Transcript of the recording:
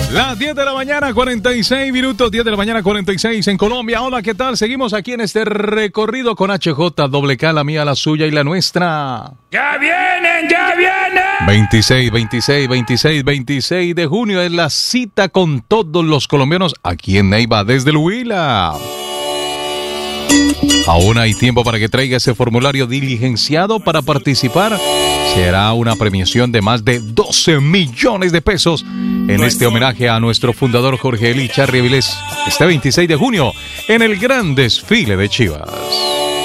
Las 10 de la mañana, 46 minutos, 10 de la mañana, 46 en Colombia. Hola, ¿qué tal? Seguimos aquí en este recorrido con HJWK, la mía, la suya y la nuestra. ¡Ya vienen, ya vienen! 26 de junio es la cita con todos los colombianos aquí en Neiva, desde el Huila. Aún hay tiempo para que traiga ese formulario diligenciado para participar. Será una premiación de más de 12 millones de pesos en este homenaje a nuestro fundador Jorge Eli Charri Avilés, este 26 de junio en el gran desfile de Chivas.